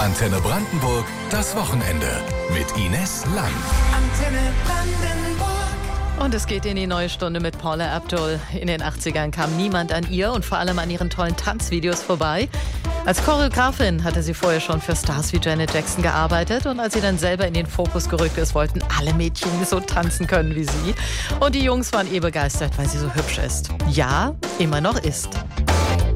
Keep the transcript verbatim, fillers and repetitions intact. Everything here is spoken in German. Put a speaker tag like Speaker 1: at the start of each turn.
Speaker 1: Antenne Brandenburg, das Wochenende mit Ines Lang.
Speaker 2: Antenne Brandenburg.
Speaker 3: Und es geht in die neue Stunde mit Paula Abdul. In den achtzigern kam niemand an ihr und vor allem an ihren tollen Tanzvideos vorbei. Als Choreografin hatte sie vorher schon für Stars wie Janet Jackson gearbeitet. Und als sie dann selber in den Fokus gerückt ist, wollten alle Mädchen so tanzen können wie sie. Und die Jungs waren eh begeistert, weil sie so hübsch ist. Ja, immer noch ist.